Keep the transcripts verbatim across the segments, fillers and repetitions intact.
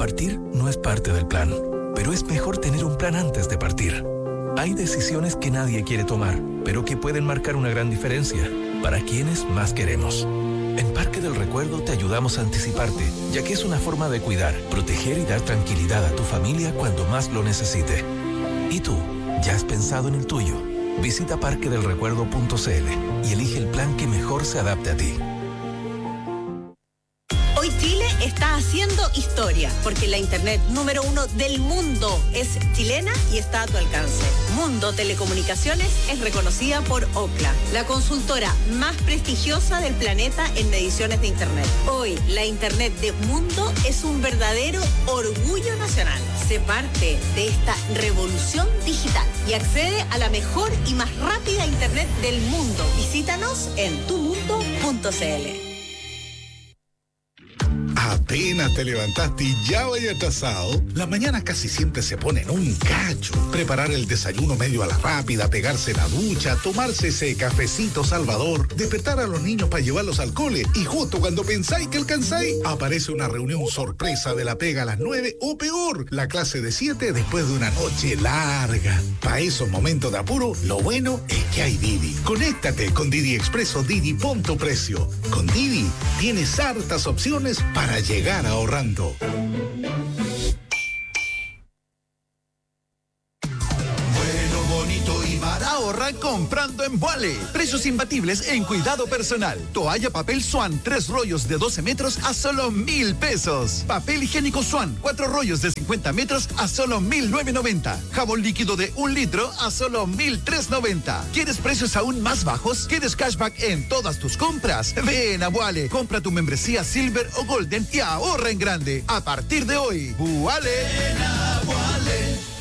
Partir no es parte del plan, pero es mejor tener un plan antes de partir. Hay decisiones que nadie quiere tomar, pero que pueden marcar una gran diferencia para quienes más queremos. En Parque del Recuerdo te ayudamos a anticiparte, ya que es una forma de cuidar, proteger y dar tranquilidad a tu familia cuando más lo necesite. ¿Y tú? ¿Ya has pensado en el tuyo? Visita parque del recuerdo punto c l y elige el plan que mejor se adapte a ti. Hoy Chile está haciendo historia, porque la internet número uno del mundo es chilena y está a tu alcance. Mundo Telecomunicaciones es reconocida por Ookla, la consultora más prestigiosa del planeta en mediciones de internet. Hoy, la internet de Mundo es un verdadero orgullo nacional. Sé parte de esta revolución digital y accede a la mejor y más rápida internet del mundo. Visítanos en tu mundo punto c l. Apenas te levantaste y ya vaya atrasado. Las mañanas casi siempre se ponen un cacho. Preparar el desayuno medio a la rápida, pegarse la ducha, tomarse ese cafecito salvador, despertar a los niños para llevarlos al cole y justo cuando pensáis que alcanzáis, aparece una reunión sorpresa de la pega a las nueve o peor, la clase de siete después de una noche larga. Para esos momentos de apuro, lo bueno es que hay Didi. Conéctate con Didi Expreso Didi Punto Precio. Con Didi tienes hartas opciones para llegar ahorrando. Bueno, bonito y barato. Ahorra comprando en Vuale. Precios imbatibles en cuidado personal. Toalla papel Swan, tres rollos de doce metros a solo mil pesos. Papel higiénico Swan, cuatro rollos de cincuenta metros a solo mil novecientos noventa. Jabón líquido de un litro a solo mil trescientos noventa. ¿Quieres precios aún más bajos? ¿Quieres cashback en todas tus compras? Ven a Vuale, compra tu membresía Silver o Golden y ahorra en grande. A partir de hoy, Vuale. Ven a Vuale.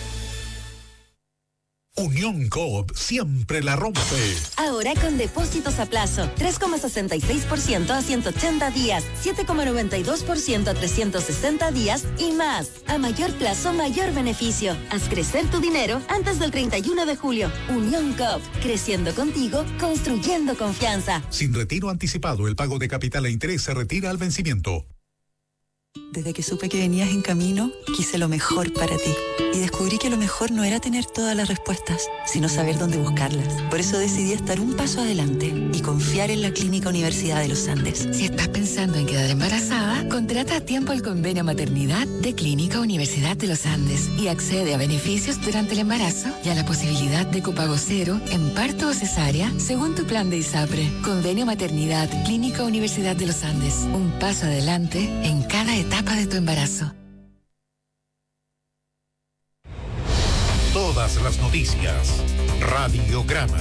Unión Coop siempre la rompe. Ahora con depósitos a plazo, tres coma sesenta y seis por ciento a ciento ochenta días, siete coma noventa y dos por ciento a trescientos sesenta días y más. A mayor plazo, mayor beneficio. Haz crecer tu dinero antes del treinta y uno de julio. Unión Coop, creciendo contigo, construyendo confianza. Sin retiro anticipado, el pago de capital e interés se retira al vencimiento. Desde que supe que venías en camino, quise lo mejor para ti. Y descubrí que lo mejor no era tener todas las respuestas, sino saber dónde buscarlas. Por eso decidí estar un paso adelante y confiar en la Clínica Universidad de los Andes. Si estás pensando en quedar embarazada, contrata a tiempo el convenio maternidad de Clínica Universidad de los Andes y accede a beneficios durante el embarazo y a la posibilidad de copago cero en parto o cesárea según tu plan de ISAPRE. Convenio maternidad Clínica Universidad de los Andes. Un paso adelante en cada etapa de tu embarazo. Todas las noticias. Radiograma.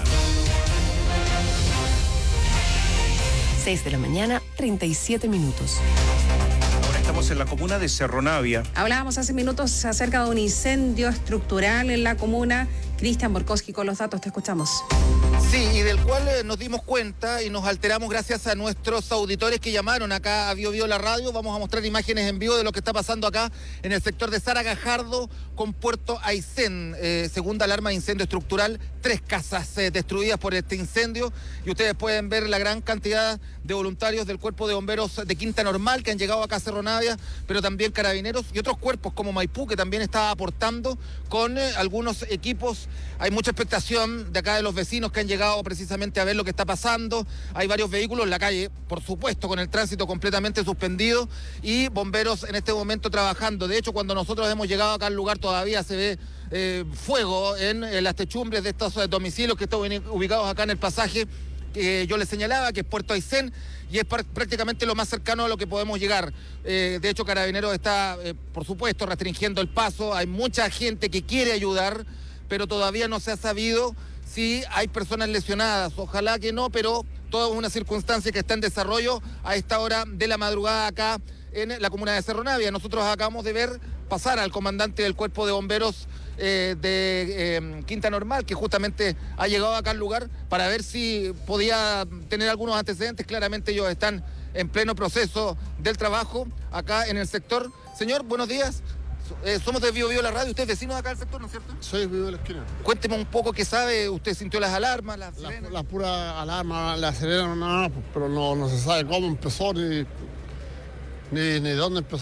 seis de la mañana, treinta y siete minutos. Ahora estamos en la comuna de Cerro Navia. Hablábamos hace minutos acerca de un incendio estructural en la comuna. Cristian Borkowski con los datos, te escuchamos. Sí, y del cual eh, nos dimos cuenta y nos alteramos gracias a nuestros auditores que llamaron acá a Bio Bio la radio. Vamos a mostrar imágenes en vivo de lo que está pasando acá en el sector de Sara Gajardo con Puerto Aysén. Eh, segunda alarma de incendio estructural, tres casas eh, destruidas por este incendio. Y ustedes pueden ver la gran cantidad de voluntarios del Cuerpo de Bomberos de Quinta Normal que han llegado acá a Cerro Navia, pero también carabineros y otros cuerpos como Maipú que también está aportando con eh, algunos equipos. Hay mucha expectación de acá de los vecinos que han llegado precisamente a ver lo que está pasando. Hay varios vehículos en la calle, por supuesto, con el tránsito completamente suspendido y bomberos en este momento trabajando. De hecho, cuando nosotros hemos llegado acá al lugar todavía se ve eh, fuego en, en las techumbres de estos domicilios que están ubicados acá en el pasaje que yo les señalaba, que es Puerto Aysén, y es prácticamente lo más cercano a lo que podemos llegar. Eh, de hecho, Carabineros está, eh, por supuesto, restringiendo el paso. Hay mucha gente que quiere ayudar, pero todavía no se ha sabido si hay personas lesionadas. Ojalá que no, pero toda una circunstancia que está en desarrollo a esta hora de la madrugada acá en la comuna de Cerro Navia. Nosotros acabamos de ver pasar al comandante del Cuerpo de Bomberos eh, de eh, Quinta Normal, que justamente ha llegado acá al lugar para ver si podía tener algunos antecedentes. Claramente ellos están en pleno proceso del trabajo acá en el sector. Señor, buenos días. Eh, somos de Bio Bio la radio, usted es vecino de acá del sector, ¿no es cierto? Soy Bio de la esquina. Cuénteme un poco qué sabe, usted sintió las alarmas, las sirenas. La, la pura alarma, la sirena, no, no, pero no, no se sabe cómo empezó ni, ni, ni dónde empezó.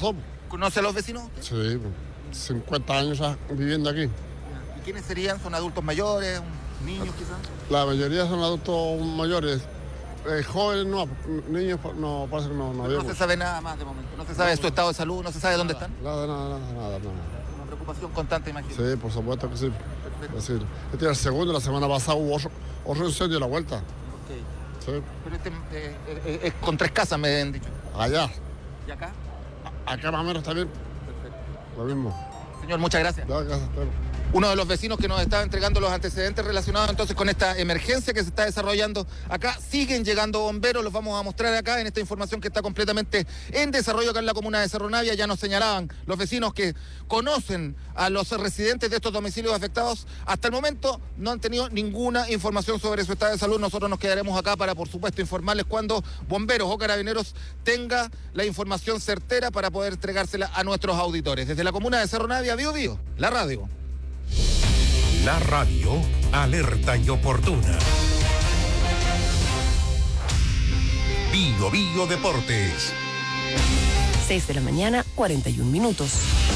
¿Conoce a los vecinos? Sí, cincuenta años viviendo aquí. ¿Y quiénes serían? ¿Son adultos mayores, niños quizás? La mayoría son adultos mayores. Eh, jóvenes no, niños no, parece que no, no, no se sabe nada más de momento. No se sabe su estado de salud, no se sabe dónde están. Nada, nada, nada, nada, nada. Una preocupación constante, imagino. Sí, por supuesto que sí. Es decir, este es el segundo, la semana pasada hubo otro, otro incendio a la vuelta. Ok. Sí. Pero este eh, eh, es con tres casas, me han dicho. Allá. ¿Y acá? A, acá más o menos también. Perfecto. Lo mismo. Señor, muchas gracias. Ya, gracias, Pedro. Uno de los vecinos que nos está entregando los antecedentes relacionados entonces con esta emergencia que se está desarrollando acá. Siguen llegando bomberos, los vamos a mostrar acá en esta información que está completamente en desarrollo acá en la comuna de Cerro Navia. Ya nos señalaban los vecinos que conocen a los residentes de estos domicilios afectados. Hasta el momento no han tenido ninguna información sobre su estado de salud. Nosotros nos quedaremos acá para, por supuesto, informarles cuando bomberos o carabineros tenga la información certera para poder entregársela a nuestros auditores. Desde la comuna de Cerro Navia, Bío Bío, la radio. La radio, alerta y oportuna. Bío Bío Deportes. seis de la mañana, cuarenta y un minutos.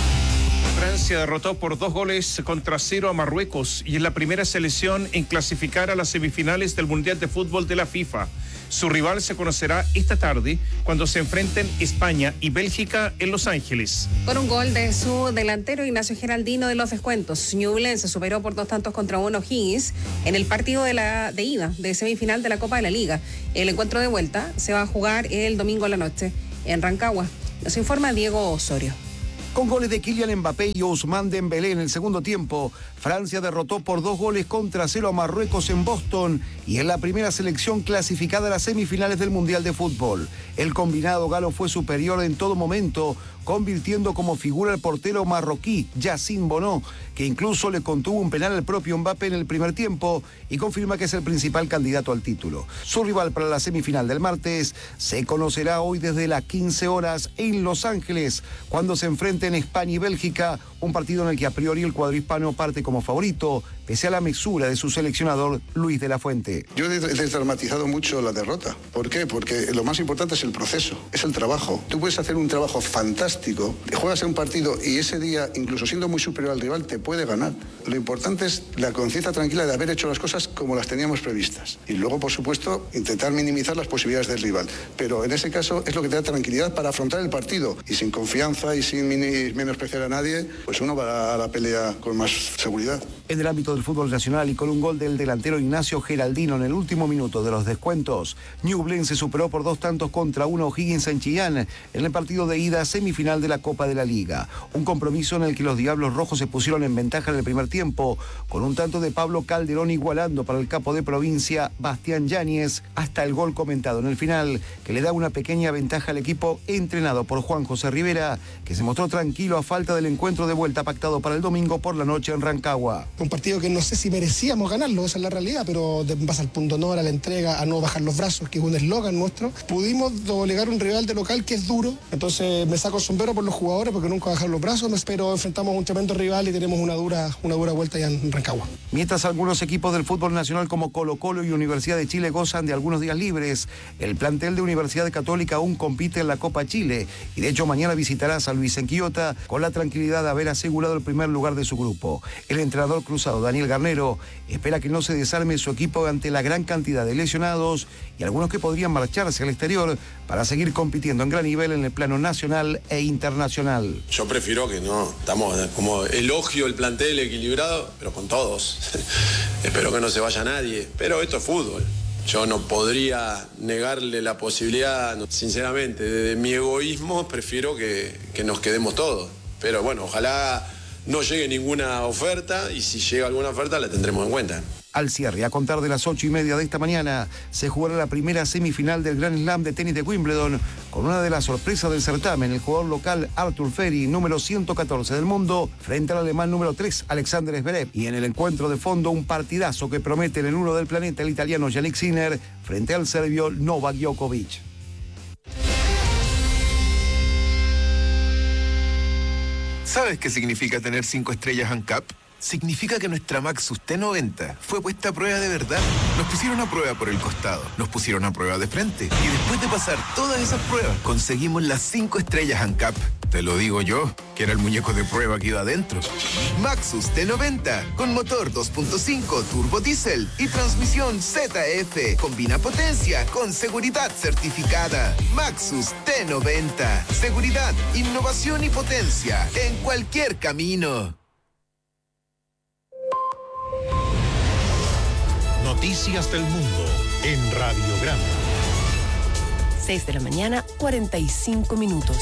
Francia derrotó por dos goles contra cero a Marruecos y es la primera selección en clasificar a las semifinales del Mundial de Fútbol de la FIFA. Su rival se conocerá esta tarde cuando se enfrenten España y Bélgica en Los Ángeles. Con un gol de su delantero Ignacio Geraldino de los descuentos, Ñublense superó por dos tantos contra uno O'Higgins en el partido de, la, de ida de semifinal de la Copa de la Liga. El encuentro de vuelta se va a jugar el domingo a la noche en Rancagua. Nos informa Diego Osorio. Con goles de Kylian Mbappé y Ousmane Dembélé en el segundo tiempo, Francia derrotó por dos goles contra cero a Marruecos en Boston y es la primera selección clasificada a las semifinales del Mundial de Fútbol. El combinado galo fue superior en todo momento, convirtiendo como figura al portero marroquí Yacine Bono, que incluso le contuvo un penal al propio Mbappé en el primer tiempo y confirma que es el principal candidato al título. Su rival para la semifinal del martes se conocerá hoy desde las quince horas en Los Ángeles, cuando se enfrenten España y Bélgica, un partido en el que a priori el cuadro hispano parte como favorito, pese a la mesura de su seleccionador Luis de la Fuente. Yo he desdramatizado mucho la derrota. ¿Por qué? Porque lo más importante es el proceso, es el trabajo. Tú puedes hacer un trabajo fantástico, juegas en un partido y ese día, incluso siendo muy superior al rival, te puede ganar. Lo importante es la conciencia tranquila de haber hecho las cosas como las teníamos previstas. Y luego, por supuesto, intentar minimizar las posibilidades del rival. Pero en ese caso es lo que te da tranquilidad para afrontar el partido. Y sin confianza y sin menospreciar a nadie, pues uno va a la pelea con más seguridad. En el ámbito del fútbol nacional y con un gol del delantero Ignacio Geraldino en el último minuto de los descuentos, Ñublense superó por dos tantos contra uno O'Higgins en Chillán en el partido de ida semifinal de la Copa de la Liga. Un compromiso en el que los Diablos Rojos se pusieron en ventaja en el primer tiempo, con un tanto de Pablo Calderón igualando para el capo de provincia Bastián Yáñez, hasta el gol comentado en el final, que le da una pequeña ventaja al equipo entrenado por Juan José Rivera, que se mostró tranquilo a falta del encuentro de vuelta pactado para el domingo por la noche en Rancagua. Un partido que no sé si merecíamos ganarlo, esa es la realidad, pero de base al punto honor, a la entrega, a no bajar los brazos, que es un eslogan nuestro, pudimos doblegar un rival de local que es duro, entonces me saco el sombrero por los jugadores porque nunca bajaron los brazos, pero enfrentamos un tremendo rival y tenemos una dura, una dura vuelta ya en Rancagua. Mientras algunos equipos del fútbol nacional como Colo Colo y Universidad de Chile gozan de algunos días libres, el plantel de Universidad Católica aún compite en la Copa Chile y de hecho mañana visitará a San Luis en Quillota con la tranquilidad de haber asegurado el primer lugar de su grupo. El entrenador cruzado Daniel Garnero espera que no se desarme su equipo ante la gran cantidad de lesionados y algunos que podrían marcharse al exterior para seguir compitiendo en gran nivel en el plano nacional e internacional. Yo prefiero que no, estamos como elogio el plantel equilibrado, pero con todos. Espero que no se vaya nadie, pero esto es fútbol. Yo no podría negarle la posibilidad, sinceramente, de mi egoísmo prefiero que, que nos quedemos todos. Pero bueno, ojalá no llegue ninguna oferta y si llega alguna oferta la tendremos en cuenta. Al cierre, a contar de las ocho y media de esta mañana, se jugará la primera semifinal del Grand Slam de tenis de Wimbledon, con una de las sorpresas del certamen, el jugador local Arthur Ferry, número ciento catorce del mundo, frente al alemán número tres, Alexander Zverev. Y en el encuentro de fondo, un partidazo que promete en el uno del planeta el italiano Jannik Sinner, frente al serbio Novak Djokovic. ¿Sabes qué significa tener cinco estrellas ANCAP? significa que nuestra Maxus T noventa fue puesta a prueba de verdad. Nos pusieron a prueba por el costado, nos pusieron a prueba de frente y después de pasar todas esas pruebas conseguimos las cinco estrellas ANCAP. Te lo digo yo, que era el muñeco de prueba que iba adentro. Maxus T noventa, con motor dos punto cinco turbo diésel y transmisión Z F. Combina potencia con seguridad certificada. Maxus T noventa. Seguridad, innovación y potencia en cualquier camino. Noticias del mundo en Radiograma. seis de la mañana, cuarenta y cinco minutos.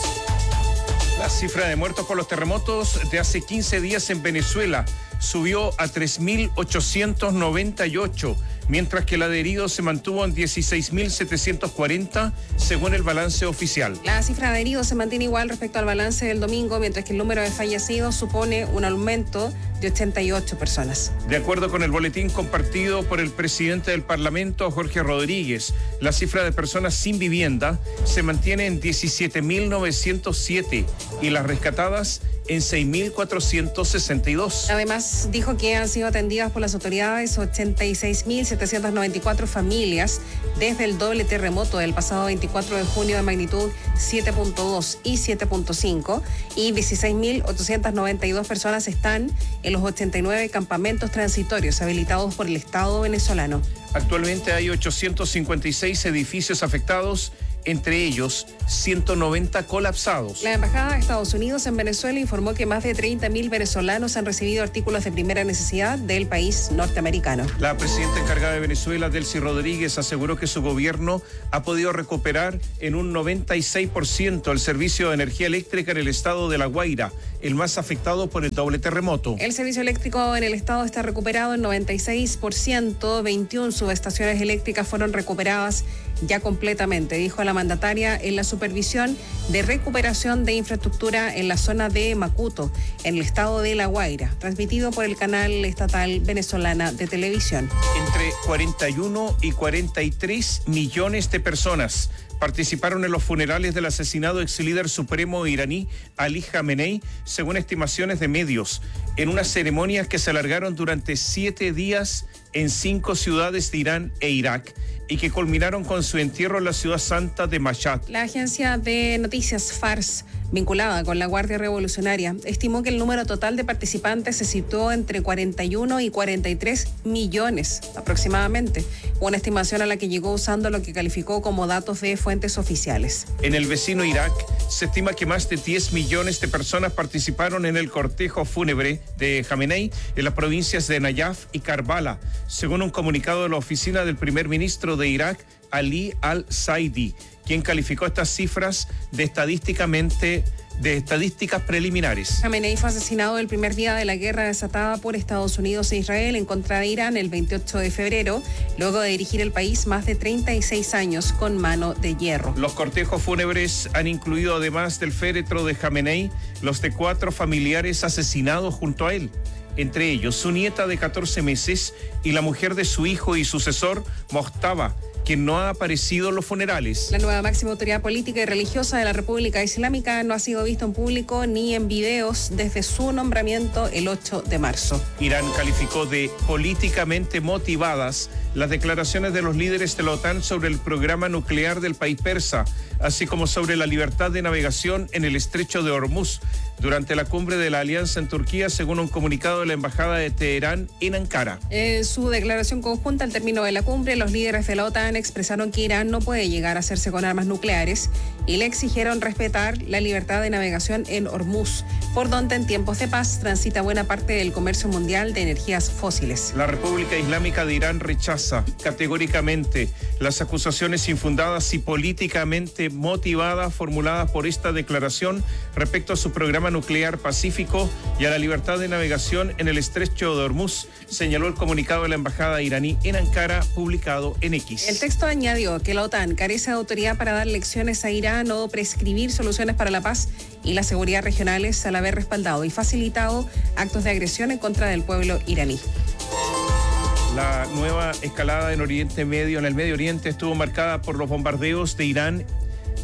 La cifra de muertos por los terremotos de hace quince días en Venezuela subió a tres mil ochocientos noventa y ocho, mientras que la de heridos se mantuvo en dieciséis mil setecientos cuarenta, según el balance oficial. La cifra de heridos se mantiene igual respecto al balance del domingo, mientras que el número de fallecidos supone un aumento de ochenta y ocho personas. De acuerdo con el boletín compartido por el presidente del Parlamento, Jorge Rodríguez, la cifra de personas sin vivienda se mantiene en diecisiete mil novecientos siete y las rescatadas en seis mil cuatrocientos sesenta y dos. Además, dijo que han sido atendidas por las autoridades ochenta y seis mil setecientos noventa y cuatro familias desde el doble terremoto del pasado veinticuatro de junio de magnitud siete punto dos y siete punto cinco, y dieciséis mil ochocientos noventa y dos personas están en los ochenta y nueve campamentos transitorios habilitados por el Estado venezolano. Actualmente hay ochocientos cincuenta y seis edificios afectados, entre ellos ciento noventa colapsados. La Embajada de Estados Unidos en Venezuela informó que más de treinta mil venezolanos han recibido artículos de primera necesidad del país norteamericano. La presidenta encargada de Venezuela, Delcy Rodríguez, aseguró que su gobierno ha podido recuperar en un noventa y seis por ciento el servicio de energía eléctrica en el estado de La Guaira, el más afectado por el doble terremoto. El servicio eléctrico en el estado está recuperado en noventa y seis por ciento, veintiuna subestaciones eléctricas fueron recuperadas ya completamente, dijo la mandataria en la supervisión de recuperación de infraestructura en la zona de Macuto, en el estado de La Guaira, transmitido por el canal estatal venezolana de televisión. Entre cuarenta y uno y cuarenta y tres millones de personas participaron en los funerales del asesinado ex líder supremo iraní Ali Khamenei, según estimaciones de medios, en unas ceremonias que se alargaron durante siete días en cinco ciudades de Irán e Irak y que culminaron con su entierro en la ciudad santa de Mashhad. La agencia de noticias Fars, vinculada con la Guardia Revolucionaria, estimó que el número total de participantes se situó entre cuarenta y uno y cuarenta y tres millones aproximadamente, una estimación a la que llegó usando lo que calificó como datos de fuentes oficiales. En el vecino Irak se estima que más de diez millones de personas participaron en el cortejo fúnebre de Khamenei en las provincias de Nayaf y Karbala, según un comunicado de la oficina del primer ministro de Irak, Ali al-Saidi, quien calificó estas cifras de estadísticamente de estadísticas preliminares. Khamenei fue asesinado el primer día de la guerra desatada por Estados Unidos e Israel en contra de Irán el veintiocho de febrero, luego de dirigir el país más de treinta y seis años con mano de hierro. Los cortejos fúnebres han incluido, además del féretro de Khamenei, los de cuatro familiares asesinados junto a él, entre ellos su nieta de catorce meses y la mujer de su hijo y sucesor, Mojtaba, quien no ha aparecido en los funerales. La nueva máxima autoridad política y religiosa de la República Islámica no ha sido vista en público ni en videos desde su nombramiento el ocho de marzo. Irán calificó de políticamente motivadas las declaraciones de los líderes de la OTAN sobre el programa nuclear del país persa, así como sobre la libertad de navegación en el estrecho de Hormuz, durante la cumbre de la Alianza en Turquía, según un comunicado de la Embajada de Teherán en Ankara. En su declaración conjunta al término de la cumbre, los líderes de la OTAN expresaron que Irán no puede llegar a hacerse con armas nucleares y le exigieron respetar la libertad de navegación en Hormuz, por donde en tiempos de paz transita buena parte del comercio mundial de energías fósiles. La República Islámica de Irán rechaza categóricamente las acusaciones infundadas y políticamente motivadas formuladas por esta declaración respecto a su programa nuclear pacífico y a la libertad de navegación en el estrecho de Hormuz, señaló el comunicado de la Embajada iraní en Ankara, publicado en X. El texto añadió que la OTAN carece de autoridad para dar lecciones a Irán o prescribir soluciones para la paz y la seguridad regionales al haber respaldado y facilitado actos de agresión en contra del pueblo iraní. La nueva escalada en Oriente Medio, en el Medio Oriente, estuvo marcada por los bombardeos de Irán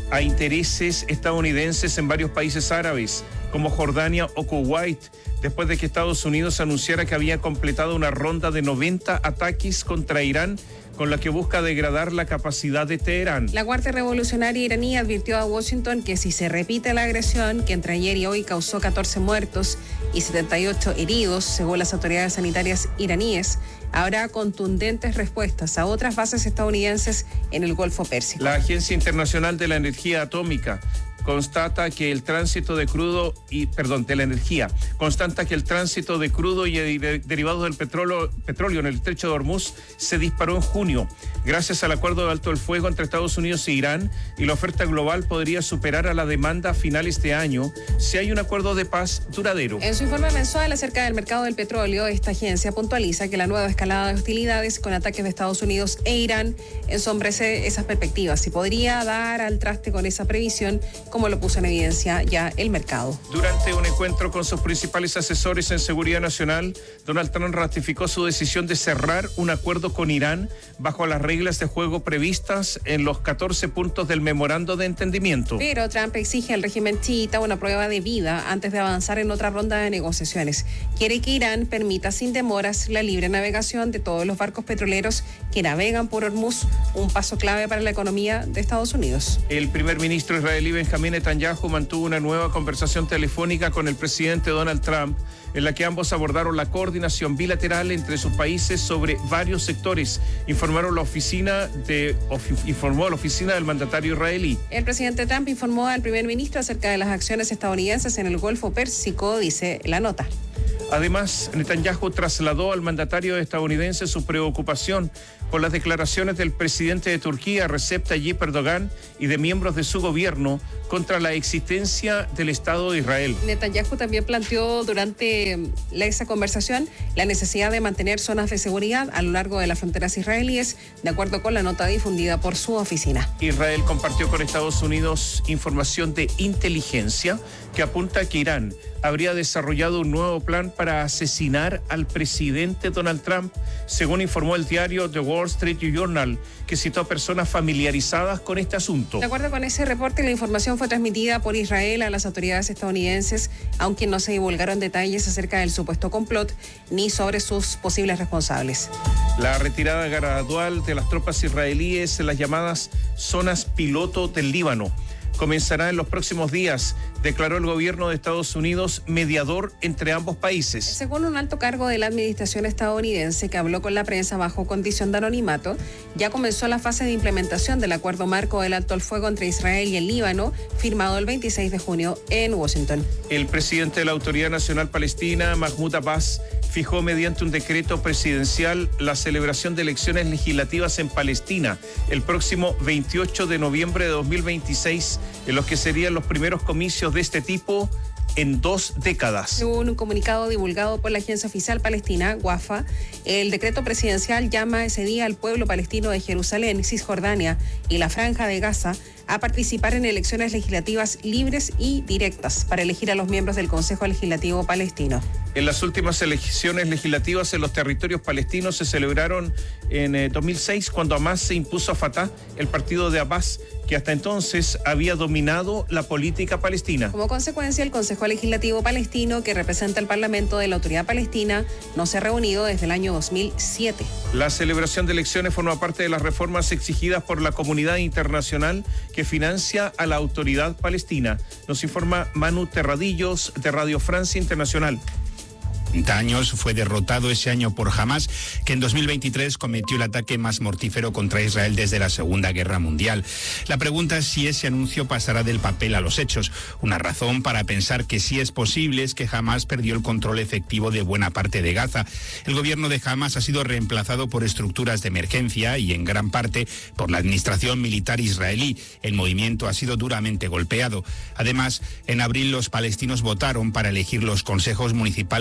a intereses estadounidenses en varios países árabes, como Jordania o Kuwait, después de que Estados Unidos anunciara que había completado una ronda de noventa ataques contra Irán, con la que busca degradar la capacidad de Teherán. La Guardia Revolucionaria iraní advirtió a Washington que si se repite la agresión, que entre ayer y hoy causó catorce muertos y setenta y ocho heridos, según las autoridades sanitarias iraníes, habrá contundentes respuestas a otras bases estadounidenses en el Golfo Pérsico. La Agencia Internacional de la Energía Atómica constata que el tránsito de crudo y perdón de la energía constata que el tránsito de crudo y de, derivados del petróleo petróleo en el estrecho de Hormuz se disparó en junio gracias al acuerdo de alto el fuego entre Estados Unidos e Irán, y la oferta global podría superar a la demanda a finales de año si hay un acuerdo de paz duradero. En su informe mensual acerca del mercado del petróleo, esta agencia puntualiza que la nueva escalada de hostilidades con ataques de Estados Unidos e Irán ensombrece esas perspectivas y podría dar al traste con esa previsión, como lo puso en evidencia ya el mercado. Durante un encuentro con sus principales asesores en seguridad nacional, Donald Trump ratificó su decisión de cerrar un acuerdo con Irán bajo las reglas de juego previstas en los catorce puntos del memorando de entendimiento. Pero Trump exige al régimen chiita una prueba de vida antes de avanzar en otra ronda de negociaciones. Quiere que Irán permita sin demoras la libre navegación de todos los barcos petroleros que navegan por Hormuz, un paso clave para la economía de Estados Unidos. El primer ministro israelí Benjamín Netanyahu mantuvo una nueva conversación telefónica con el presidente Donald Trump, en la que ambos abordaron la coordinación bilateral entre sus países sobre varios sectores, informaron la oficina de, of, informó la oficina del mandatario israelí. El presidente Trump informó al primer ministro acerca de las acciones estadounidenses en el Golfo Pérsico, dice la nota. Además, Netanyahu trasladó al mandatario estadounidense su preocupación por las declaraciones del presidente de Turquía, Recep Tayyip Erdogan, y de miembros de su gobierno contra la existencia del Estado de Israel. Netanyahu también planteó durante esa conversación la necesidad de mantener zonas de seguridad a lo largo de las fronteras israelíes, de acuerdo con la nota difundida por su oficina. Israel compartió con Estados Unidos información de inteligencia que apunta a que Irán habría desarrollado un nuevo plan para asesinar al presidente Donald Trump, según informó el diario The Wall Street Journal, que citó a personas familiarizadas con este asunto. De acuerdo con ese reporte, la información fue transmitida por Israel a las autoridades estadounidenses, aunque no se divulgaron detalles acerca del supuesto complot ni sobre sus posibles responsables. La retirada gradual de las tropas israelíes en las llamadas zonas piloto del Líbano comenzará en los próximos días, declaró el gobierno de Estados Unidos, mediador entre ambos países. Según un alto cargo de la administración estadounidense que habló con la prensa bajo condición de anonimato, ya comenzó la fase de implementación del acuerdo marco del alto al fuego entre Israel y el Líbano, firmado el veintiséis de junio en Washington. El presidente de la Autoridad Nacional Palestina, Mahmoud Abbas, fijó mediante un decreto presidencial la celebración de elecciones legislativas en Palestina el próximo veintiocho de noviembre de dos mil veintiséis, en los que serían los primeros comicios de este tipo en dos décadas. Según un comunicado divulgado por la agencia oficial palestina, WAFA, el decreto presidencial llama ese día al pueblo palestino de Jerusalén, Cisjordania y la Franja de Gaza a participar en elecciones legislativas libres y directas para elegir a los miembros del Consejo Legislativo Palestino. En las últimas elecciones legislativas en los territorios palestinos se celebraron en eh, dos mil seis, cuando Hamas se impuso a Fatah, el partido de Abbas, que hasta entonces había dominado la política palestina. Como consecuencia, el Consejo Legislativo Palestino, que representa el Parlamento de la Autoridad Palestina, no se ha reunido desde el año dos mil siete. La celebración de elecciones forma parte de las reformas exigidas por la comunidad internacional que financia a la Autoridad Palestina. Nos informa Manu Terradillos de Radio Francia Internacional. treinta años fue derrotado ese año por Hamas, que en dos mil veintitrés cometió el ataque más mortífero contra Israel desde la Segunda Guerra Mundial. La pregunta es si ese anuncio pasará del papel a los hechos. Una razón para pensar que sí es posible es que Hamas perdió el control efectivo de buena parte de Gaza. El gobierno de Hamas ha sido reemplazado por estructuras de emergencia y en gran parte por la administración militar israelí. El movimiento ha sido duramente golpeado. Además, en abril los palestinos votaron para elegir los consejos municipales en Cisjordania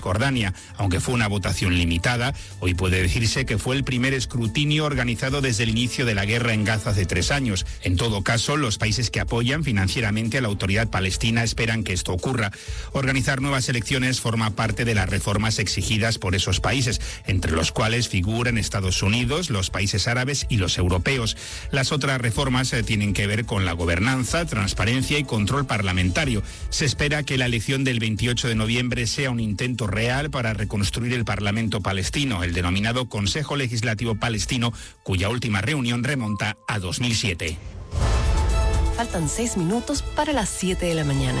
Cisjordania. Aunque fue una votación limitada, hoy puede decirse que fue el primer escrutinio organizado desde el inicio de la guerra en Gaza hace tres años. En todo caso, los países que apoyan financieramente a la autoridad palestina esperan que esto ocurra. Organizar nuevas elecciones forma parte de las reformas exigidas por esos países, entre los cuales figuran Estados Unidos, los países árabes y los europeos. Las otras reformas eh, tienen que ver con la gobernanza, transparencia y control parlamentario. Se espera que la elección del veintiocho de noviembre sea un intento real para reconstruir el Parlamento palestino, el denominado Consejo Legislativo Palestino, cuya última reunión remonta a dos mil siete. Faltan seis minutos para las siete de la mañana.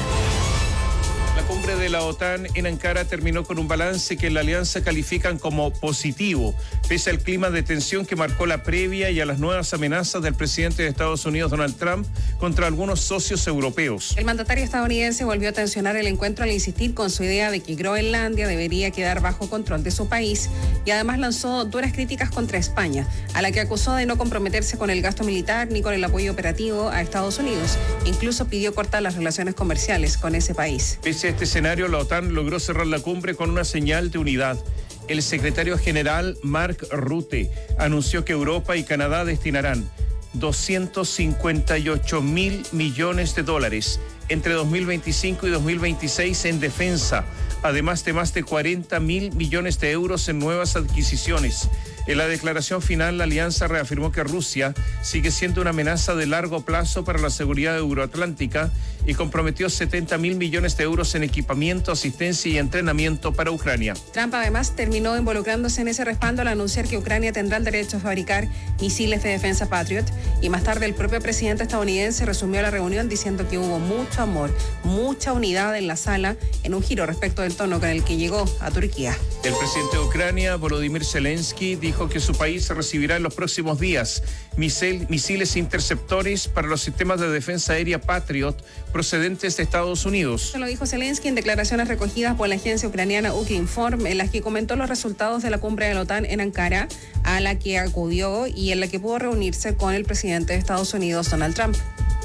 La cumbre de la OTAN en Ankara terminó con un balance que en la alianza califican como positivo, pese al clima de tensión que marcó la previa y a las nuevas amenazas del presidente de Estados Unidos, Donald Trump, contra algunos socios europeos. El mandatario estadounidense volvió a tensionar el encuentro al insistir con su idea de que Groenlandia debería quedar bajo control de su país y además lanzó duras críticas contra España, a la que acusó de no comprometerse con el gasto militar ni con el apoyo operativo a Estados Unidos. Incluso pidió cortar las relaciones comerciales con ese país. Pese a este escenario, la OTAN logró cerrar la cumbre con una señal de unidad. El secretario general Mark Rutte anunció que Europa y Canadá destinarán doscientos cincuenta y ocho mil millones de dólares entre dos mil veinticinco y dos mil veintiséis en defensa, además de más de cuarenta mil millones de euros en nuevas adquisiciones. En la declaración final, la alianza reafirmó que Rusia sigue siendo una amenaza de largo plazo para la seguridad euroatlántica y comprometió setenta mil millones de euros en equipamiento, asistencia y entrenamiento para Ucrania. Trump además terminó involucrándose en ese respaldo al anunciar que Ucrania tendrá el derecho a fabricar misiles de defensa Patriot, y más tarde el propio presidente estadounidense resumió la reunión diciendo que hubo mucho amor, mucha unidad en la sala, en un giro respecto del tono con el que llegó a Turquía. El presidente de Ucrania, Volodymyr Zelensky, dijo que su país recibirá en los próximos días misil, misiles interceptores para los sistemas de defensa aérea Patriot procedentes de Estados Unidos. Eso lo dijo Zelensky en declaraciones recogidas por la agencia ucraniana Ukrinform, en las que comentó los resultados de la cumbre de la OTAN en Ankara, a la que acudió y en la que pudo reunirse con el presidente de Estados Unidos, Donald Trump.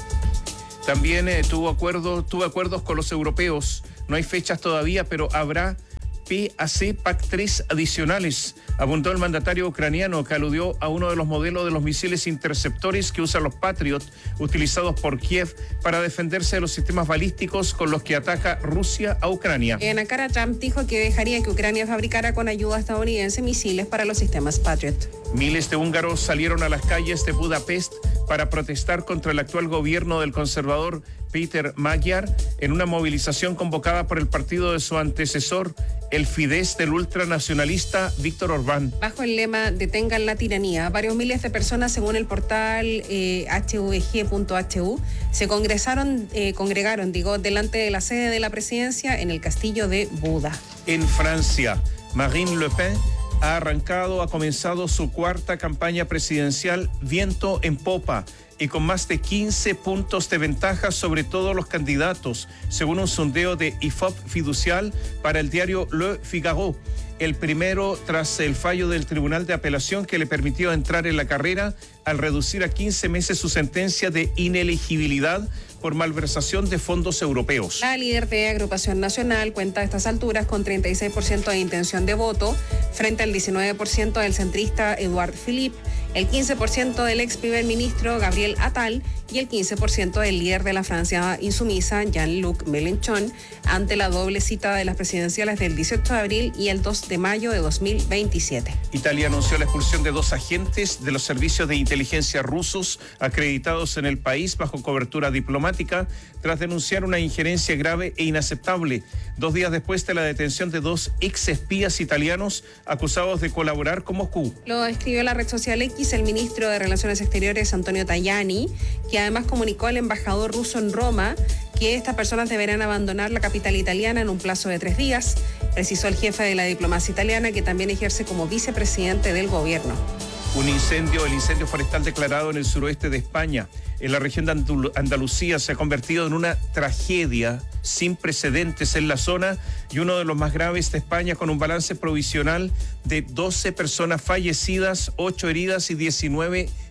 También eh, tuvo, acuerdo, tuvo acuerdos con los europeos. No hay fechas todavía, pero habrá P A C P A C tres adicionales, apuntó el mandatario ucraniano, que aludió a uno de los modelos de los misiles interceptores que usan los Patriot, utilizados por Kiev para defenderse de los sistemas balísticos con los que ataca Rusia a Ucrania. En Ankara, Trump dijo que dejaría que Ucrania fabricara con ayuda estadounidense misiles para los sistemas Patriot. Miles de húngaros salieron a las calles de Budapest para protestar contra el actual gobierno del conservador Peter Magyar en una movilización convocada por el partido de su antecesor, el Fidesz del ultranacionalista Víctor Orbán. Bajo el lema "Detengan la tiranía", varios miles de personas, según el portal eh, h v g punto h u, se congresaron, eh, congregaron digo, delante de la sede de la presidencia en el castillo de Buda. En Francia, Marine Le Pen ha arrancado, ha comenzado su cuarta campaña presidencial viento en popa y con más de quince puntos de ventaja sobre todos los candidatos, según un sondeo de I F O P Fiducial para el diario Le Figaro. El primero tras el fallo del Tribunal de Apelación que le permitió entrar en la carrera al reducir a quince meses su sentencia de inelegibilidad por malversación de fondos europeos. La líder de Agrupación Nacional cuenta a estas alturas con treinta y seis por ciento de intención de voto, frente al diecinueve por ciento del centrista Edouard Philippe, el quince por ciento del ex primer ministro Gabriel Attal y el quince por ciento del líder de la Francia insumisa Jean-Luc Mélenchon, ante la doble cita de las presidenciales del dieciocho de abril y el dos de mayo de dos mil veintisiete. Italia anunció la expulsión de dos agentes de los servicios de inteligencia rusos acreditados en el país bajo cobertura diplomática tras denunciar una injerencia grave e inaceptable, dos días después de la detención de dos ex espías italianos acusados de colaborar con Moscú. Lo escribió la red social X el ministro de Relaciones Exteriores Antonio Tajani, que además comunicó al embajador ruso en Roma que estas personas deberán abandonar la capital italiana en un plazo de tres días. Precisó el jefe de la diplomacia italiana, que también ejerce como vicepresidente del gobierno. Un incendio, el incendio forestal declarado en el suroeste de España, en la región de Andal- Andalucía, se ha convertido en una tragedia sin precedentes en la zona y uno de los más graves de España, con un balance provisional de doce personas fallecidas, ocho heridas y diecinueve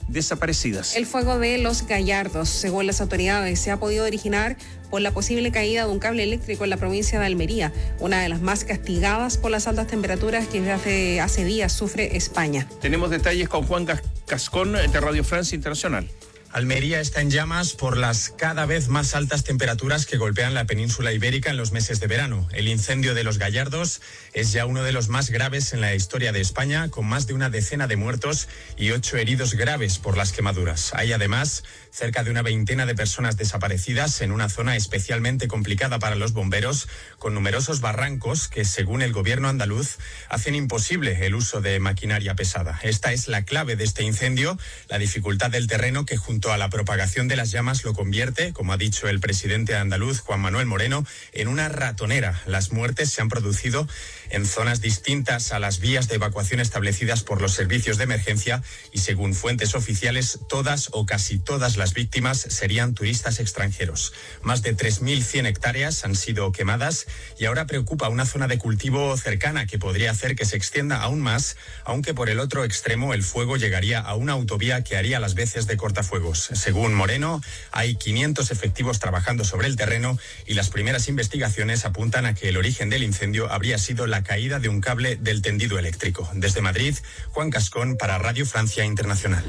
desaparecidas. El fuego de Los Gallardos, según las autoridades, se ha podido originar por la posible caída de un cable eléctrico en la provincia de Almería, una de las más castigadas por las altas temperaturas que hace, hace días sufre España. Tenemos detalles con Juan Cascón de Radio Francia Internacional. Almería está en llamas por las cada vez más altas temperaturas que golpean la península ibérica en los meses de verano. El incendio de Los Gallardos es ya uno de los más graves en la historia de España, con más de una decena de muertos y ocho heridos graves por las quemaduras. Hay además cerca de una veintena de personas desaparecidas en una zona especialmente complicada para los bomberos, con numerosos barrancos que, según el gobierno andaluz, hacen imposible el uso de maquinaria pesada. Esta es la clave de este incendio, la dificultad del terreno que junto a la propagación de las llamas lo convierte, como ha dicho el presidente andaluz Juan Manuel Moreno, en una ratonera. Las muertes se han producido en zonas distintas a las vías de evacuación establecidas por los servicios de emergencia y, según fuentes oficiales, todas o casi todas las víctimas serían turistas extranjeros. Más de tres mil cien hectáreas han sido quemadas y ahora preocupa una zona de cultivo cercana que podría hacer que se extienda aún más, aunque por el otro extremo el fuego llegaría a una autovía que haría las veces de cortafuegos. Según Moreno, hay quinientos efectivos trabajando sobre el terreno y las primeras investigaciones apuntan a que el origen del incendio habría sido la caída de un cable del tendido eléctrico. Desde Madrid, Juan Cascón para Radio Francia Internacional.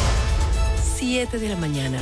siete de la mañana.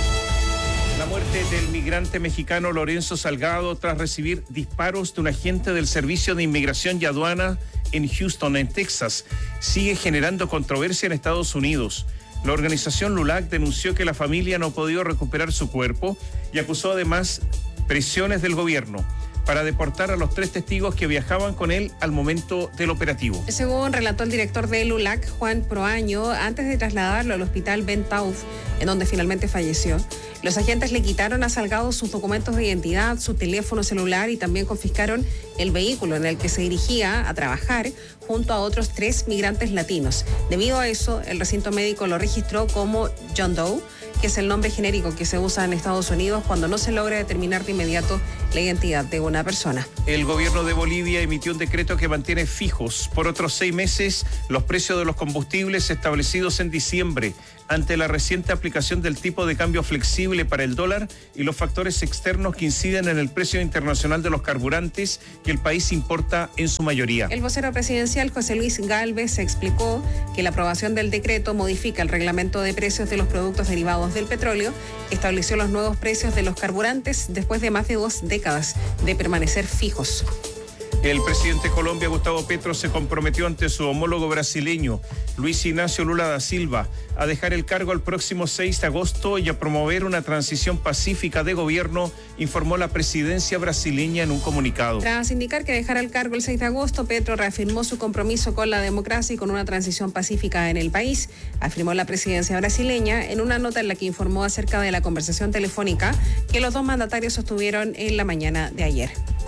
La muerte del migrante mexicano Lorenzo Salgado tras recibir disparos de un agente del Servicio de Inmigración y Aduana en Houston, en Texas, sigue generando controversia en Estados Unidos. La organización LULAC denunció que la familia no ha podido recuperar su cuerpo y acusó además presiones del gobierno para deportar a los tres testigos que viajaban con él al momento del operativo. Según relató el director de LULAC, Juan Proaño, antes de trasladarlo al hospital Ben Taub, en donde finalmente falleció, los agentes le quitaron a Salgado sus documentos de identidad, su teléfono celular y también confiscaron el vehículo en el que se dirigía a trabajar junto a otros tres migrantes latinos. Debido a eso, el recinto médico lo registró como John Doe, que es el nombre genérico que se usa en Estados Unidos cuando no se logra determinar de inmediato la identidad de una persona. El gobierno de Bolivia emitió un decreto que mantiene fijos por otros seis meses los precios de los combustibles establecidos en diciembre, ante la reciente aplicación del tipo de cambio flexible para el dólar y los factores externos que inciden en el precio internacional de los carburantes que el país importa en su mayoría. El vocero presidencial José Luis Gálvez explicó que la aprobación del decreto modifica el reglamento de precios de los productos derivados del petróleo, que estableció los nuevos precios de los carburantes después de más de dos décadas de permanecer fijos. El presidente de Colombia, Gustavo Petro, se comprometió ante su homólogo brasileño, Luis Ignacio Lula da Silva, a dejar el cargo el próximo seis de agosto y a promover una transición pacífica de gobierno, informó la presidencia brasileña en un comunicado. Tras indicar que dejará el cargo el seis de agosto, Petro reafirmó su compromiso con la democracia y con una transición pacífica en el país, afirmó la presidencia brasileña en una nota en la que informó acerca de la conversación telefónica que los dos mandatarios sostuvieron en la mañana de ayer.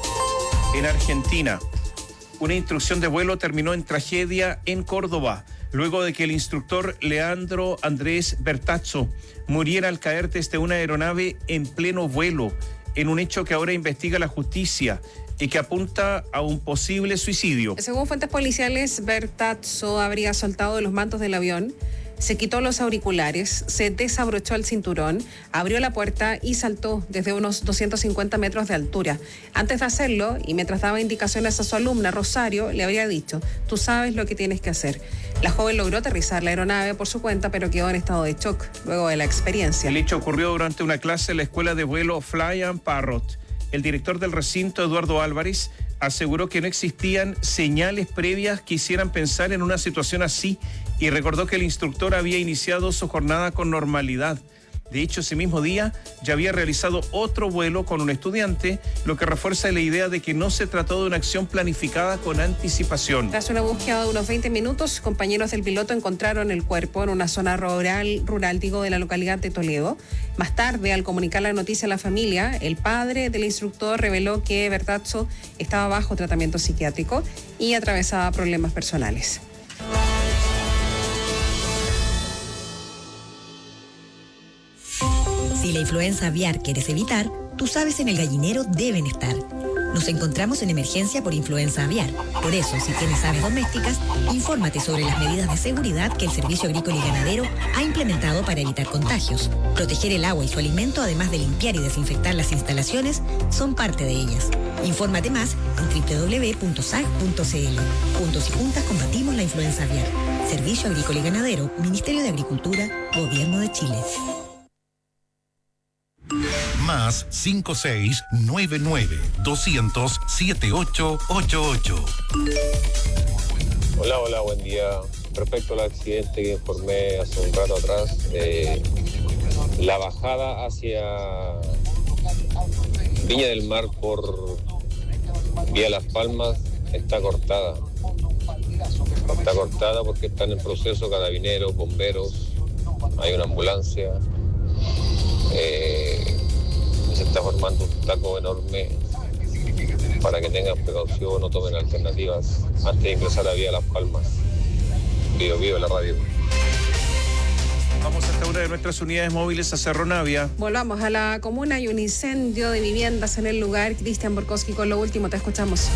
En Argentina, una instrucción de vuelo terminó en tragedia en Córdoba, luego de que el instructor Leandro Andrés Bertazzo muriera al caer desde una aeronave en pleno vuelo, en un hecho que ahora investiga la justicia y que apunta a un posible suicidio. Según fuentes policiales, Bertazzo habría saltado de los mantos del avión, se quitó los auriculares, se desabrochó el cinturón, abrió la puerta y saltó desde unos doscientos cincuenta metros de altura. Antes de hacerlo, y mientras daba indicaciones a su alumna, Rosario, le habría dicho: tú sabes lo que tienes que hacer. La joven logró aterrizar la aeronave por su cuenta, pero quedó en estado de shock luego de la experiencia. El hecho ocurrió durante una clase en la escuela de vuelo Fly and Parrot. El director del recinto, Eduardo Álvarez, aseguró que no existían señales previas que hicieran pensar en una situación así y recordó que el instructor había iniciado su jornada con normalidad. De hecho, ese mismo día ya había realizado otro vuelo con un estudiante, lo que refuerza la idea de que no se trató de una acción planificada con anticipación. Tras una búsqueda de unos veinte minutos, compañeros del piloto encontraron el cuerpo en una zona rural, rural digo, de la localidad de Toledo. Más tarde, al comunicar la noticia a la familia, el padre del instructor reveló que Bertazzo estaba bajo tratamiento psiquiátrico y atravesaba problemas personales. Si la influenza aviar quieres evitar, tus aves en el gallinero deben estar. Nos encontramos en emergencia por influenza aviar. Por eso, si tienes aves domésticas, infórmate sobre las medidas de seguridad que el Servicio Agrícola y Ganadero ha implementado para evitar contagios. Proteger el agua y su alimento, además de limpiar y desinfectar las instalaciones, son parte de ellas. Infórmate más en doble u doble u doble u punto s a g punto c l. Juntos y juntas combatimos la influenza aviar. Servicio Agrícola y Ganadero, Ministerio de Agricultura, Gobierno de Chile. Más cinco seis nueve nueve doscientos siete ocho ocho ocho. Hola, hola, buen día. Respecto al accidente que informé hace un rato atrás, eh, la bajada hacia Viña del Mar por vía Las Palmas está cortada. Está cortada porque están en proceso carabineros, bomberos, hay una ambulancia. Eh, se está formando un taco enorme para que tengan precaución, no tomen alternativas antes de ingresar a vía Las Palmas. Vivo, vivo la radio. Vamos hasta una de nuestras unidades móviles a Cerro Navia. Volvamos a la comuna. Hay un incendio de viviendas en el lugar. Cristian Borkowski, con lo último, te escuchamos.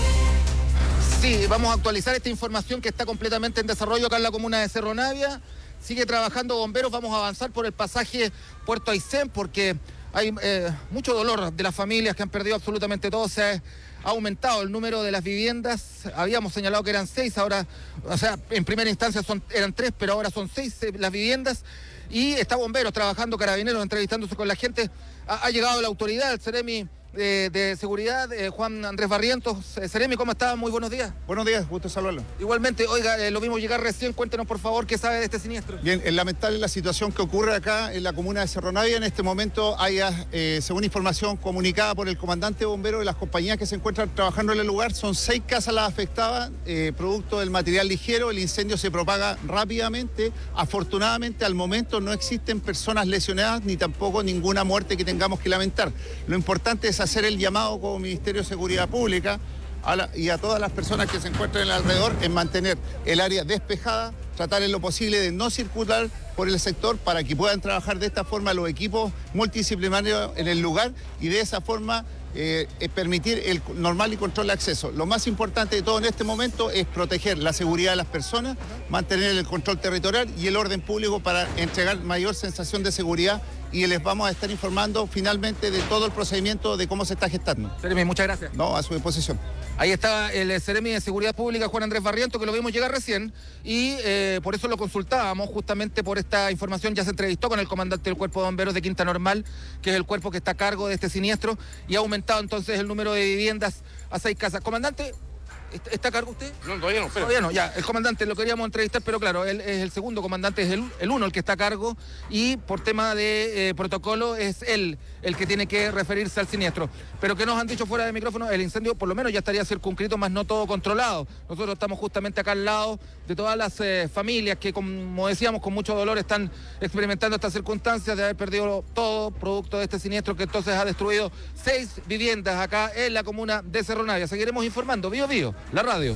Sí, vamos a actualizar esta información que está completamente en desarrollo acá en la comuna de Cerro Navia. Sigue trabajando bomberos, vamos a avanzar por el pasaje Puerto Aysén porque hay eh, mucho dolor de las familias que han perdido absolutamente todo. Se ha aumentado el número de las viviendas. Habíamos señalado que eran seis, ahora, o sea, en primera instancia son, eran tres, pero ahora son seis eh, las viviendas. Y está bomberos trabajando, carabineros, entrevistándose con la gente. Ha, ha llegado la autoridad, el Ceremi de, de Seguridad, eh, Juan Andrés Barrientos. Eh, Ceremi, ¿cómo está? Muy buenos días. Buenos días, gusto saludarlo. Igualmente, oiga, eh, lo vimos llegar recién. Cuéntenos, por favor, qué sabe de este siniestro. Bien, es lamentable la situación que ocurre acá en la comuna de Cerro Navia. En este momento hay, eh, según información comunicada por el comandante de bomberos de las compañías que se encuentran trabajando en el lugar, son seis casas las afectadas, eh, producto del material ligero. El incendio se propaga rápidamente. Afortunadamente, al momento no existen personas lesionadas ni tampoco ninguna muerte que tengamos que lamentar. Lo importante es hacer el llamado como Ministerio de Seguridad Pública a la, y a todas las personas que se encuentran en el alrededor en mantener el área despejada, tratar en lo posible de no circular por el sector para que puedan trabajar de esta forma los equipos multidisciplinarios en el lugar y de esa forma eh, permitir el normal y control de acceso. Lo más importante de todo en este momento es proteger la seguridad de las personas, mantener el control territorial y el orden público para entregar mayor sensación de seguridad, y les vamos a estar informando finalmente de todo el procedimiento de cómo se está gestando. Ceremi, muchas gracias. No, a su disposición. Ahí está el Ceremi de Seguridad Pública, Juan Andrés Barrientos, que lo vimos llegar recién y eh, por eso lo consultábamos, justamente por esta información. Ya se entrevistó con el comandante del Cuerpo de Bomberos de Quinta Normal, que es el cuerpo que está a cargo de este siniestro, y ha aumentado entonces el número de viviendas a seis casas. Comandante, ¿está, está a cargo usted? No, todavía no, pero... Todavía no, ya, el comandante lo queríamos entrevistar, pero claro, él es el segundo comandante, es el, el uno el que está a cargo, y por tema de eh, protocolo es él el que tiene que referirse al siniestro. Pero que nos han dicho fuera de micrófono, el incendio por lo menos ya estaría circunscrito, más no todo controlado. Nosotros estamos justamente acá al lado de todas las eh, familias que, como decíamos, con mucho dolor están experimentando estas circunstancias de haber perdido todo producto de este siniestro que entonces ha destruido seis viviendas acá en la comuna de Cerro Navia. Seguiremos informando. Vivo, vivo, la radio.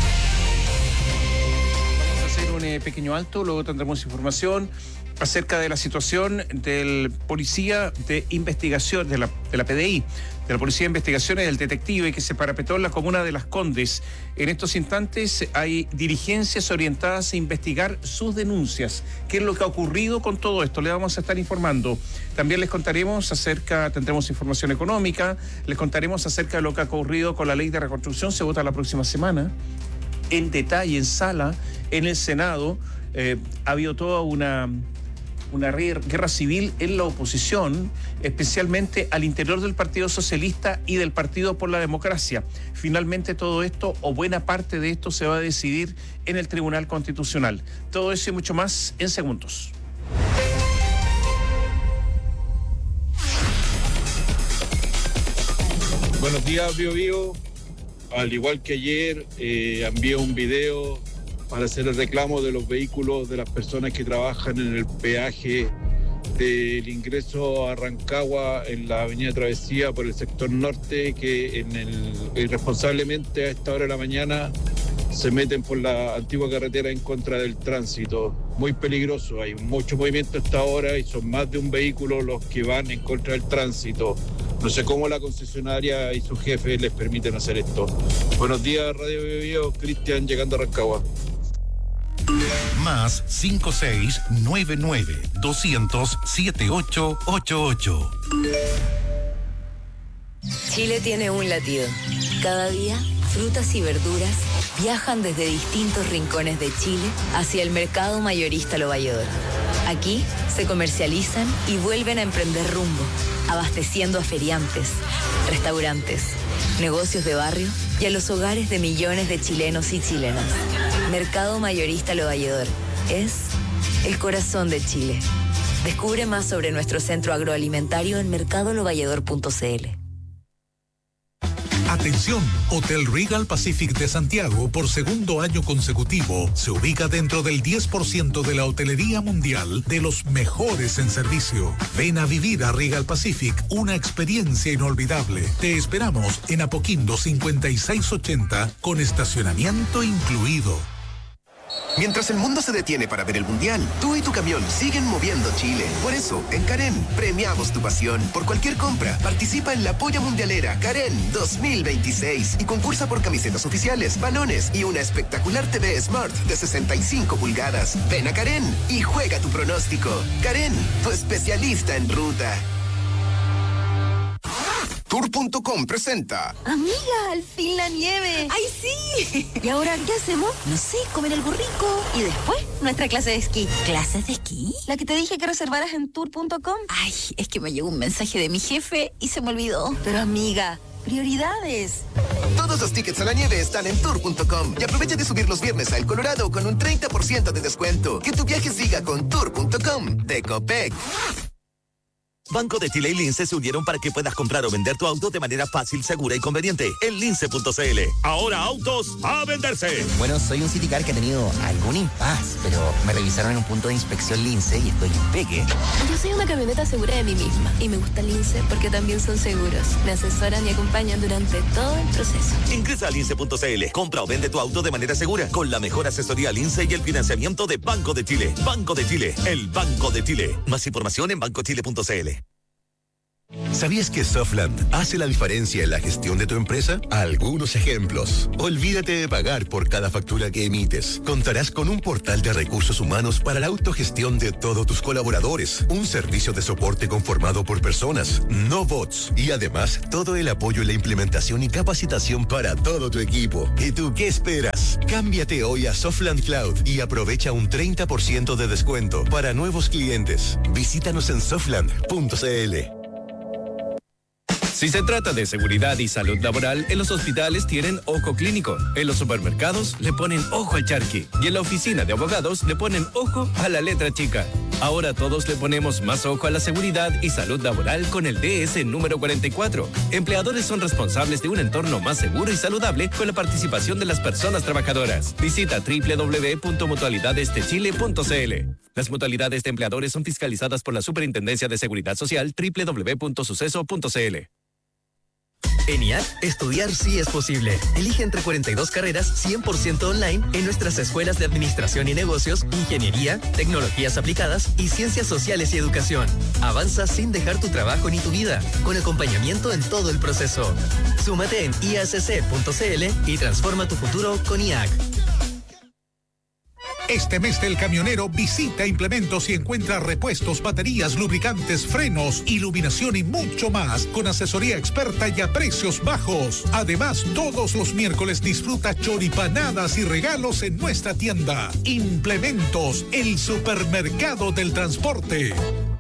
Vamos a hacer un eh, pequeño alto, luego tendremos información acerca de la situación del policía de investigación, de la, de la P D I, de la Policía de Investigaciones, del detective que se parapetó en la comuna de Las Condes. En estos instantes hay dirigencias orientadas a investigar sus denuncias. ¿Qué es lo que ha ocurrido con todo esto? Le vamos a estar informando. También les contaremos acerca, tendremos información económica, les contaremos acerca de lo que ha ocurrido con la ley de reconstrucción. Se vota la próxima semana, en detalle, en sala, en el Senado. Eh, ha habido toda una... una guerra civil en la oposición, especialmente al interior del Partido Socialista y del Partido por la Democracia. Finalmente todo esto, o buena parte de esto, se va a decidir en el Tribunal Constitucional. Todo eso y mucho más en segundos. Buenos días, Bio Bio. Al igual que ayer, eh, envié un video para hacer el reclamo de los vehículos de las personas que trabajan en el peaje del ingreso a Rancagua en la avenida Travesía por el sector norte, que en el, irresponsablemente a esta hora de la mañana se meten por la antigua carretera en contra del tránsito. Muy peligroso, hay mucho movimiento a esta hora y son más de un vehículo los que van en contra del tránsito. No sé cómo la concesionaria y su jefe les permiten hacer esto. Buenos días, Radio Bio Bio, Cristian, llegando a Rancagua. Más cinco seis nueve nueve doscientos siete ocho ocho ocho. Chile tiene un latido. Cada día, frutas y verduras viajan desde distintos rincones de Chile hacia el mercado mayorista Lo Valledor. Aquí se comercializan y vuelven a emprender rumbo, abasteciendo a feriantes, restaurantes, negocios de barrio y a los hogares de millones de chilenos y chilenas. Mercado Mayorista Lo Valledor es el corazón de Chile. Descubre más sobre nuestro centro agroalimentario en mercado lo valledor punto c l. Atención, Hotel Regal Pacific de Santiago, por segundo año consecutivo, se ubica dentro del diez por ciento de la hotelería mundial de los mejores en servicio. Ven a vivir a Regal Pacific una experiencia inolvidable. Te esperamos en Apoquindo cincuenta y seis ochenta con estacionamiento incluido. Mientras el mundo se detiene para ver el Mundial, tú y tu camión siguen moviendo Chile. Por eso, en Karen, premiamos tu pasión. Por cualquier compra, participa en la Polla Mundialera Karen dos mil veintiséis y concursa por camisetas oficiales, balones y una espectacular T V Smart de sesenta y cinco pulgadas. Ven a Karen y juega tu pronóstico. Karen, tu especialista en ruta. Tour punto com presenta. Amiga, al fin la nieve. ¡Ay, sí! ¿Y ahora qué hacemos? No sé, comer algo rico. Y después, nuestra clase de esquí. ¿Clases de esquí? La que te dije que reservaras en tour punto com. Ay, es que me llegó un mensaje de mi jefe y se me olvidó. Pero amiga, prioridades. Todos los tickets a la nieve están en tour punto com y aprovecha de subir los viernes a El Colorado con un treinta por ciento de descuento. Que tu viaje siga con tour punto com de Copec. Banco de Chile y Lince se unieron para que puedas comprar o vender tu auto de manera fácil, segura y conveniente en lince punto c l. Ahora autos a venderse. Bueno, soy un Citicar que ha tenido algún impas, pero me revisaron en un punto de inspección Lince y estoy impeque. Yo soy una camioneta segura de mí misma y me gusta Lince porque también son seguros. Me asesoran y acompañan durante todo el proceso. Ingresa a lince punto c l. Compra o vende tu auto de manera segura con la mejor asesoría Lince y el financiamiento de Banco de Chile. Banco de Chile, el Banco de Chile. Más información en banco chile punto c l. ¿Sabías que Softland hace la diferencia en la gestión de tu empresa? Algunos ejemplos. Olvídate de pagar por cada factura que emites. Contarás con un portal de recursos humanos para la autogestión de todos tus colaboradores. Un servicio de soporte conformado por personas, no bots. Y además, todo el apoyo en la implementación y capacitación para todo tu equipo. ¿Y tú qué esperas? Cámbiate hoy a Softland Cloud y aprovecha un treinta por ciento de descuento para nuevos clientes. Visítanos en softland punto c l. Si se trata de seguridad y salud laboral, en los hospitales tienen ojo clínico, en los supermercados le ponen ojo al charqui y en la oficina de abogados le ponen ojo a la letra chica. Ahora todos le ponemos más ojo a la seguridad y salud laboral con el D S número cuarenta y cuatro. Empleadores son responsables de un entorno más seguro y saludable con la participación de las personas trabajadoras. Visita doble u doble u doble u punto mutualidades de chile punto c l. Las mutualidades de empleadores son fiscalizadas por la Superintendencia de Seguridad Social doble u doble u doble u punto suceso punto c l. En I A C, estudiar sí es posible. Elige entre cuarenta y dos carreras cien por ciento online en nuestras escuelas de Administración y Negocios, Ingeniería, Tecnologías Aplicadas y Ciencias Sociales y Educación. Avanza sin dejar tu trabajo ni tu vida, con acompañamiento en todo el proceso. Súmate en i a c c punto c l y transforma tu futuro con I A C. Este mes del camionero visita Implementos y encuentra repuestos, baterías, lubricantes, frenos, iluminación y mucho más con asesoría experta y a precios bajos. Además, todos los miércoles disfruta choripanadas y regalos en nuestra tienda. Implementos, el supermercado del transporte.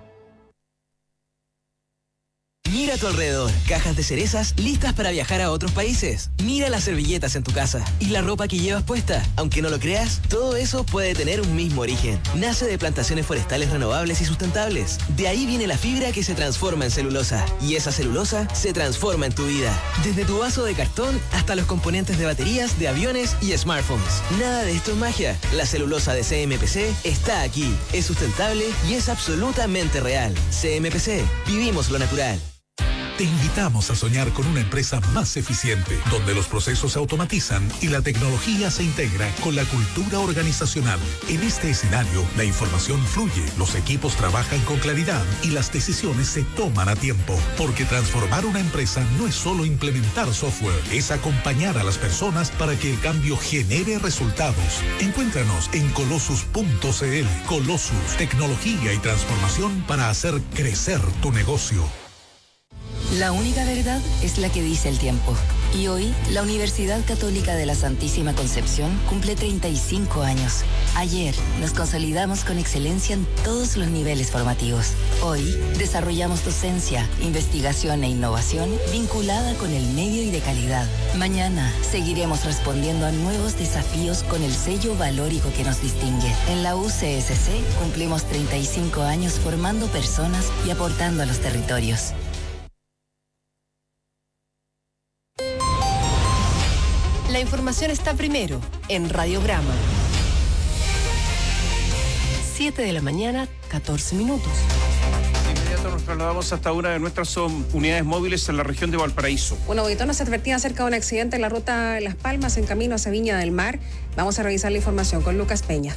Mira a tu alrededor, cajas de cerezas listas para viajar a otros países. Mira las servilletas en tu casa y la ropa que llevas puesta. Aunque no lo creas, todo eso puede tener un mismo origen. Nace de plantaciones forestales renovables y sustentables. De ahí viene la fibra que se transforma en celulosa. Y esa celulosa se transforma en tu vida. Desde tu vaso de cartón hasta los componentes de baterías, de aviones y smartphones. Nada de esto es magia. La celulosa de C M P C está aquí. Es sustentable y es absolutamente real. C M P C. Vivimos lo natural. Te invitamos a soñar con una empresa más eficiente, donde los procesos se automatizan y la tecnología se integra con la cultura organizacional. En este escenario, la información fluye, los equipos trabajan con claridad y las decisiones se toman a tiempo. Porque transformar una empresa no es solo implementar software, es acompañar a las personas para que el cambio genere resultados. Encuéntranos en colossus punto c l. Colossus, tecnología y transformación para hacer crecer tu negocio. La única verdad es la que dice el tiempo. Y hoy, la Universidad Católica de la Santísima Concepción cumple treinta y cinco años. Ayer, nos consolidamos con excelencia en todos los niveles formativos. Hoy, desarrollamos docencia, investigación e innovación vinculada con el medio y de calidad. Mañana, seguiremos respondiendo a nuevos desafíos con el sello valórico que nos distingue. En la U C S C, cumplimos treinta y cinco años formando personas y aportando a los territorios. La información está primero en Radiograma. siete de la mañana, catorce minutos. De inmediato nos trasladamos hasta una de nuestras um, unidades móviles en la región de Valparaíso. Bueno, auditores, nos advertía acerca de un accidente en la ruta Las Palmas en camino hacia Viña del Mar. Vamos a revisar la información con Lucas Peña.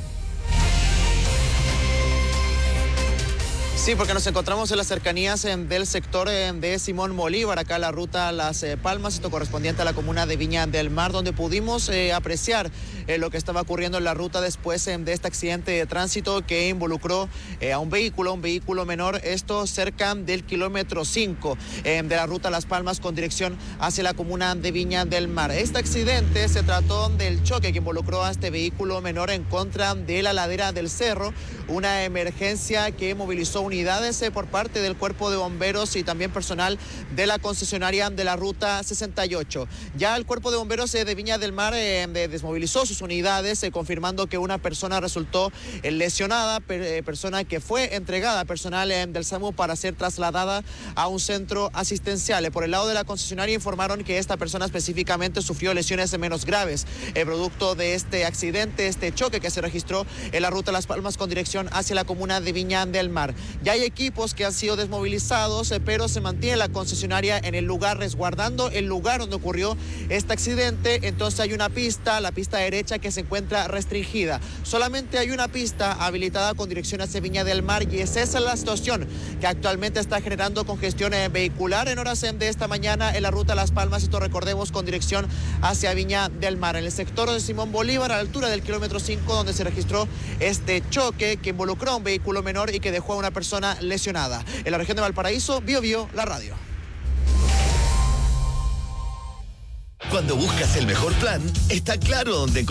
Sí, porque nos encontramos en las cercanías eh, del sector eh, de Simón Bolívar, acá la ruta Las eh, Palmas, esto correspondiente a la comuna de Viña del Mar, donde pudimos eh, apreciar eh, lo que estaba ocurriendo en la ruta después eh, de este accidente de tránsito que involucró eh, a un vehículo, un vehículo menor, esto cerca del kilómetro cinco eh, de la ruta Las Palmas con dirección hacia la comuna de Viña del Mar. Este accidente se trató del choque que involucró a este vehículo menor en contra de la ladera del cerro, una emergencia que movilizó unidades eh, por parte del Cuerpo de Bomberos y también personal de la concesionaria de la Ruta sesenta y ocho. Ya el Cuerpo de Bomberos eh, de Viña del Mar eh, desmovilizó sus unidades, eh, confirmando que una persona resultó eh, lesionada, per, eh, persona que fue entregada a personal eh, del SAMU para ser trasladada a un centro asistencial. Eh, por el lado de la concesionaria informaron que esta persona específicamente sufrió lesiones menos graves, eh, producto de este accidente, este choque que se registró en la Ruta Las Palmas con dirección hacia la comuna de Viña del Mar. Ya hay equipos que han sido desmovilizados, eh, pero se mantiene la concesionaria en el lugar, resguardando el lugar donde ocurrió este accidente. Entonces hay una pista, la pista derecha, que se encuentra restringida. Solamente hay una pista habilitada con dirección hacia Viña del Mar y es esa la situación que actualmente está generando congestión eh, vehicular en horas de esta mañana en la ruta Las Palmas, esto recordemos con dirección hacia Viña del Mar, en el sector de Simón Bolívar, a la altura del kilómetro cinco, donde se registró este choque que involucró a un vehículo menor y que dejó a una persona lesionada. En la región de Valparaíso, Bio Bio, la radio. Cuando buscas el mejor plan, está claro dónde encontrar.